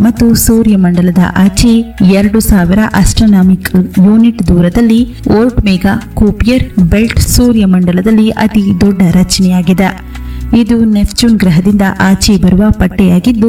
ಮತ್ತು ಸೂರ್ಯಮಂಡಲದ ಆಚೆ 2000 astronomical unit ದೂರದಲ್ಲಿ ಓರ್ಟ್ ಮೇಗಾ ಕೂಪಿಯರ್ ಬೆಲ್ಟ್ ಸೂರ್ಯಮಂಡಲದಲ್ಲಿ ಅತಿ ದೊಡ್ಡ ರಚನೆಯಾಗಿದೆ. ಇದು ನೆಪ್ಚೂನ್ ಗ್ರಹದಿಂದ ಆಚೆ ಬರುವ ಪಟ್ಟೆಯಾಗಿದ್ದು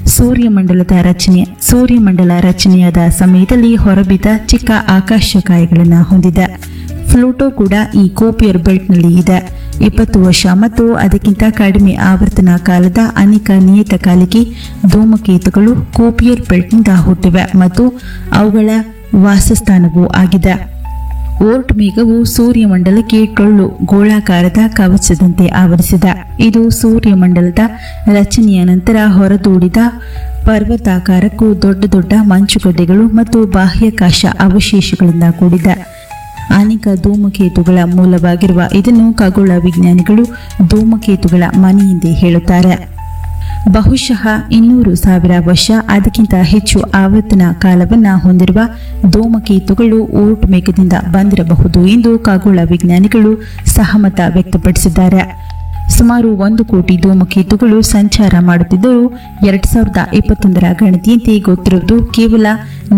ಸೂರ್ಯಮಂಡಲ ರಚನೆಯಾದ ಸಮಯದಲ್ಲಿ ಹೊರಬಿದ್ದ ಚಿಕ್ಕ ಆಕಾಶಕಾಯಗಳನ್ನು ಹೊಂದಿದೆ. ಫ್ಲೂಟೋ ಕೂಡ ಈ ಕೂಪಿಯರ್ ಬೆಲ್ಟ್ನಲ್ಲಿ ಇದೆ. 20 ವರ್ಷ ಮತ್ತು ಅದಕ್ಕಿಂತ ಕಡಿಮೆ ಆವರ್ತನ ಕಾಲದ ಅನೇಕ ನಿಯತಕಾಲಿಕೆ ಧೂಮಕೇತುಗಳು ಕೂಪಿಯರ್ ಬೆಲ್ಟ್ನಿಂದ ಹುಟ್ಟಿವೆ ಮತ್ತು ಅವುಗಳ ವಾಸಸ್ಥಾನವೂ ಆಗಿದೆ. ಓರ್ಟ್ ಮೇಘವು ಸೂರ್ಯಮಂಡಲಕ್ಕೆ ಟೊಳ್ಳು ಗೋಳಾಕಾರದ ಕವಚದಂತೆ ಆವರಿಸಿದೆ. ಇದು ಸೂರ್ಯಮಂಡಲದ ರಚನೆಯ ನಂತರ ಹೊರದೂಡಿದ ಪರ್ವತಾಕಾರಕ್ಕೂ ದೊಡ್ಡ ದೊಡ್ಡ ಮಂಚುಗಡ್ಡೆಗಳು ಮತ್ತು ಬಾಹ್ಯಾಕಾಶ ಅವಶೇಷಗಳಿಂದ ಕೂಡಿದೆ. ಅನೇಕ ಧೂಮಕೇತುಗಳ ಮೂಲವಾಗಿರುವ ಇದನ್ನು ಖಗೋಳ ವಿಜ್ಞಾನಿಗಳು ಧೂಮಕೇತುಗಳ ಮನೆ ಎಂದೇ ಹೇಳುತ್ತಾರೆ. ಬಹುಶಃ 200,000 ವರ್ಷ ಅದಕ್ಕಿಂತ ಹೆಚ್ಚು ಆವರ್ತನ ಕಾಲವನ್ನು ಹೊಂದಿರುವ ಧೂಮಕೇತುಗಳು ಓರ್ಟ್ ಮೇಘದಿಂದ ಬಂದಿರಬಹುದು ಎಂದು ಖಗೋಳ ವಿಜ್ಞಾನಿಗಳು ಸಹಮತ ವ್ಯಕ್ತಪಡಿಸಿದ್ದಾರೆ. ಸುಮಾರು 1 ಕೋಟಿ ಧೂಮಕೇತುಗಳು ಸಂಚಾರ ಮಾಡುತ್ತಿದ್ದರೂ 2021ರ ಗಣತಿಯಂತೆ ಗೊತ್ತಿರುವುದು ಕೇವಲ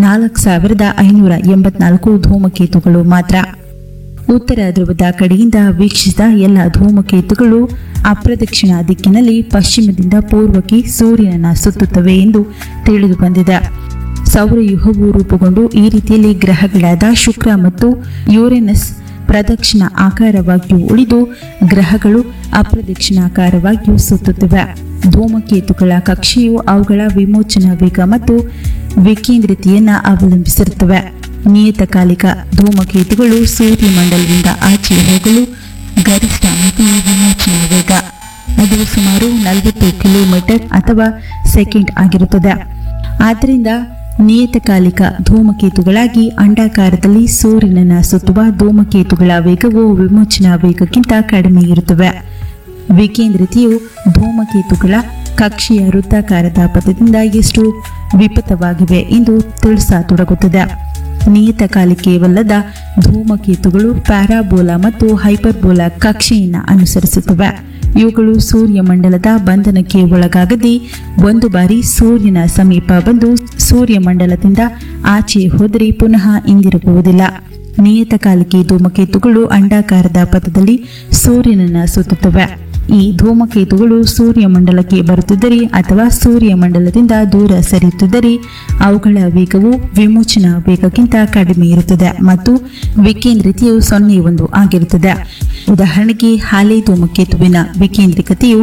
4,584 ಧೂಮಕೇತುಗಳು ಮಾತ್ರ. ಉತ್ತರ ಧ್ರುವದ ಕಡೆಯಿಂದ ವೀಕ್ಷಿಸಿದ ಎಲ್ಲ ಧೂಮಕೇತುಗಳು ಅಪ್ರದಕ್ಷಿಣ ದಿಕ್ಕಿನಲ್ಲಿ ಪಶ್ಚಿಮದಿಂದ ಪೂರ್ವಕ್ಕೆ ಸೂರ್ಯನನ್ನು ಸುತ್ತುತ್ತವೆ ಎಂದು ತಿಳಿದು ಬಂದಿದೆ. ಸೌರವ್ಯೂಹವು ರೂಪುಗೊಂಡು ಈ ರೀತಿಯಲ್ಲಿ ಗ್ರಹಗಳಾದ ಶುಕ್ರ ಮತ್ತು ಯುರೇನಸ್ ಪ್ರದಕ್ಷಿಣ ಆಕಾರವಾಗಿಯೂ ಉಳಿದು ಗ್ರಹಗಳು ಅಪ್ರದಕ್ಷಿಣಾಕಾರವಾಗಿಯೂ ಸುತ್ತುತ್ತಿವೆ. ಧೂಮಕೇತುಗಳ ಕಕ್ಷೆಯು ಅವುಗಳ ವಿಮೋಚನಾ ವೇಗ ಮತ್ತು ವಿಕೇಂದ್ರತೆಯನ್ನು ಅವಲಂಬಿಸಿರುತ್ತವೆ. ನಿಯತಕಾಲಿಕ ಧೂಮಕೇತುಗಳು ಸೂರ್ಯಮಂಡಲದಿಂದ ಆಚೆ ಹೋಗಲು ಗರಿಷ್ಠ ಮಿತಿ ವಿಮೋಚನಾ ವೇಗ. ಅದು ಸುಮಾರು 40 ಕಿಲೋಮೀಟರ್ ಅಥವಾ ಸೆಕೆಂಡ್ ಆಗಿರುತ್ತದೆ. ಆದ್ದರಿಂದ ನಿಯತಕಾಲಿಕ ಧೂಮಕೇತುಗಳಾಗಿ ಅಂಡಾಕಾರದಲ್ಲಿ ಸೂರ್ಯನನ್ನು ಸುತ್ತುವ ಧೂಮಕೇತುಗಳ ವೇಗವು ವಿಮೋಚನಾ ವೇಗಕ್ಕಿಂತ ಕಡಿಮೆ ಇರುತ್ತವೆ. ವಿಕೇಂದ್ರತೆಯು ಧೂಮಕೇತುಗಳ ಕಕ್ಷೆಯ ವೃತ್ತಾಕಾರದ ಪಥದಿಂದ ಎಷ್ಟು ವಿಪತ್ತವಾಗಿವೆ ಎಂದು ತಿಳಿಸತೊಡಗುತ್ತದೆ. ನಿಯತಕಾಲಿಕೆಯವಲ್ಲದ ಧೂಮಕೇತುಗಳು ಪ್ಯಾರಾಬೋಲಾ ಮತ್ತು ಹೈಪರ್ಬೋಲಾ ಕಕ್ಷೆಯನ್ನು ಅನುಸರಿಸುತ್ತವೆ. ಇವುಗಳು ಸೂರ್ಯಮಂಡಲದ ಬಂಧನಕ್ಕೆ ಒಳಗಾಗದೆ ಒಂದು ಬಾರಿ ಸೂರ್ಯನ ಸಮೀಪ ಬಂದು ಸೂರ್ಯಮಂಡಲದಿಂದ ಆಚೆ ಹೋದರೆ ಪುನಃ ಹಿಂದಿರುಗುವುದಿಲ್ಲ. ನಿಯತಕಾಲಿಕೆ ಧೂಮಕೇತುಗಳು ಅಂಡಾಕಾರದ ಪಥದಲ್ಲಿ ಸೂರ್ಯನನ್ನು ಸುತ್ತುತ್ತವೆ. ಈ ಧೂಮಕೇತುಗಳು ಸೂರ್ಯಮಂಡಲಕ್ಕೆ ಬರುತ್ತಿದ್ದರೆ ಅಥವಾ ಸೂರ್ಯಮಂಡಲದಿಂದ ದೂರ ಸರಿಯುತ್ತಿದ್ದರೆ ಅವುಗಳ ವೇಗವು ವಿಮೋಚನಾ ವೇಗಕ್ಕಿಂತ ಕಡಿಮೆ ಇರುತ್ತದೆ ಮತ್ತು ವಿಕೇಂದ್ರತೆಯು 0.1 ಆಗಿರುತ್ತದೆ. ಉದಾಹರಣೆಗೆ ಹಾಲೆ ಧೂಮಕೇತುವಿನ ವಿಕೇಂದ್ರಿಕತೆಯು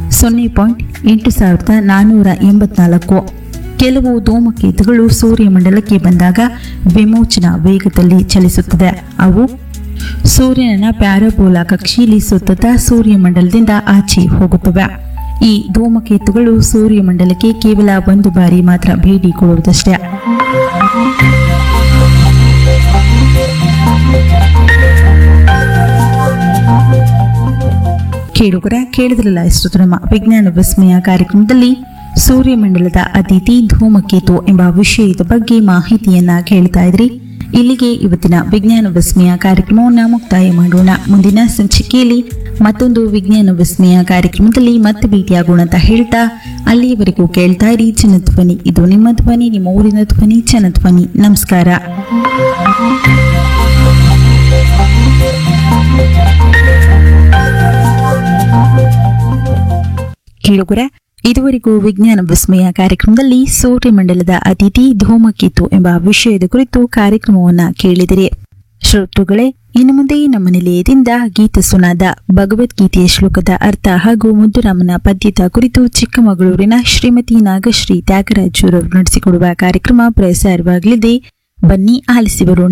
0.8484. ಕೆಲವು ಧೂಮಕೇತುಗಳು ಸೂರ್ಯಮಂಡಲಕ್ಕೆ ಬಂದಾಗ ವಿಮೋಚನಾ ವೇಗದಲ್ಲಿ ಚಲಿಸುತ್ತದೆ. ಅವು ಸೂರ್ಯನ ಪ್ಯಾರಾಬೋಲಾ ಕಕ್ಷೆಯಲ್ಲಿ ಸುತ್ತುತ್ತಾ ಸೂರ್ಯಮಂಡಲದಿಂದ ಆಚೆ ಹೋಗುತ್ತವೆ. ಈ ಧೂಮಕೇತುಗಳು ಸೂರ್ಯಮಂಡಲಕ್ಕೆ ಕೇವಲ ಒಂದು ಬಾರಿ ಮಾತ್ರ ಭೇಟಿ ಕೊಡುವುದಷ್ಟೇ. ಕೇಳಿದ್ರಲ್ಲ ಇಷ್ಟು ನಮ್ಮ ವಿಜ್ಞಾನ ವಿಸ್ಮಯ ಕಾರ್ಯಕ್ರಮದಲ್ಲಿ ಸೂರ್ಯಮಂಡಲದ ಅತಿಥಿ ಧೂಮಕೇತು ಎಂಬ ವಿಷಯದ ಬಗ್ಗೆ ಮಾಹಿತಿಯನ್ನ ಕೇಳ್ತಾ ಇದ್ರಿ. ಇಲ್ಲಿಗೆ ಇವತ್ತಿನ ವಿಜ್ಞಾನ ವಿಸ್ಮಯ ಕಾರ್ಯಕ್ರಮವನ್ನು ಮುಕ್ತಾಯ ಮಾಡೋಣ. ಮುಂದಿನ ಸಂಚಿಕೆಯಲ್ಲಿ ಮತ್ತೊಂದು ವಿಜ್ಞಾನ ವಿಸ್ಮಯ ಕಾರ್ಯಕ್ರಮದಲ್ಲಿ ಮತ್ತೆ ಭೇಟಿಯಾಗೋಣ ಅಂತ ಹೇಳ್ತಾ ಅಲ್ಲಿಯವರೆಗೂ ಕೇಳ್ತಾ ಇರಿ ಜನಧ್ವನಿ. ಇದು ನಿಮ್ಮ ಧ್ವನಿ, ನಿಮ್ಮ ಊರಿನ ಧ್ವನಿ, ಜನಧ್ವನಿ. ನಮಸ್ಕಾರ. ಕೇಳುಗರೆ, ಇದುವರೆಗೂ ವಿಜ್ಞಾನ ವಿಸ್ಮಯ ಕಾರ್ಯಕ್ರಮದಲ್ಲಿ ಸೂರ್ಯಮಂಡಲದ ಅತಿಥಿ ಧೂಮಕೇತು ಎಂಬ ವಿಷಯದ ಕುರಿತು ಕಾರ್ಯಕ್ರಮವನ್ನ ಕೇಳಿದಿರಿ. ಶ್ರೋತೃಗಳೇ, ಇನ್ನು ಮುಂದೆ ನಮ್ಮ ನಿಲಯದಿಂದ ಗೀತ ಸುನಾದ ಭಗವದ್ಗೀತೆಯ ಶ್ಲೋಕದ ಅರ್ಥ ಹಾಗೂ ಮುದ್ದುರಾಮನ ಪದ್ಯದ ಕುರಿತು ಚಿಕ್ಕಮಗಳೂರಿನ ಶ್ರೀಮತಿ ನಾಗಶ್ರೀ ತ್ಯಾಗರಾಜರವರು ನಡೆಸಿಕೊಡುವ ಕಾರ್ಯಕ್ರಮ ಪ್ರಸಾರವಾಗಲಿದೆ. ಬನ್ನಿ ಆಲಿಸಿ ಬರೋಣ.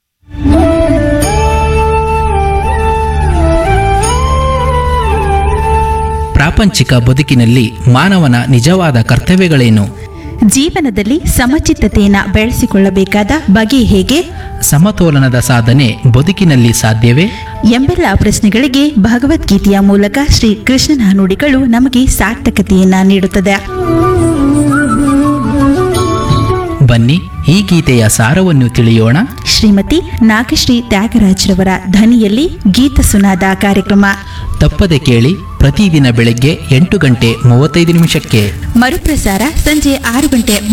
ಪ್ರಾಪಂಚಿಕ ಬದುಕಿನಲ್ಲಿ ಮಾನವನ ನಿಜವಾದ ಕರ್ತವ್ಯಗಳೇನು? ಜೀವನದಲ್ಲಿ ಸಮಚಿತ್ತತೆಯನ್ನು ಬೆಳೆಸಿಕೊಳ್ಳಬೇಕಾದ ಬಗೆ ಹೇಗೆ? ಸಮತೋಲನದ ಸಾಧನೆ ಬದುಕಿನಲ್ಲಿ ಸಾಧ್ಯವೇ ಎಂಬೆಲ್ಲ ಪ್ರಶ್ನೆಗಳಿಗೆ ಭಗವದ್ಗೀತೆಯ ಮೂಲಕ ಶ್ರೀ ಕೃಷ್ಣನ ನುಡಿಗಳು ನಮಗೆ ಸಾರ್ಥಕತೆಯನ್ನ ನೀಡುತ್ತದೆ. ಬನ್ನಿ ಈ ಗೀತೆಯ ಸಾರವನ್ನು ತಿಳಿಯೋಣ. ಶ್ರೀಮತಿ ನಾಗಶ್ರೀ ತ್ಯಾಗರಾಜ್ರವರ ಧ್ವನಿಯಲ್ಲಿ ಗೀತ ಸುನಾದ ಕಾರ್ಯಕ್ರಮ ತಪ್ಪದೆ ಕೇಳಿ. ಪ್ರತಿದಿನ ಬೆಳಗ್ಗೆ 8:35 ಮರುಪ್ರಸಾರ ಸಂಜೆ 6 ಗಂಟೆ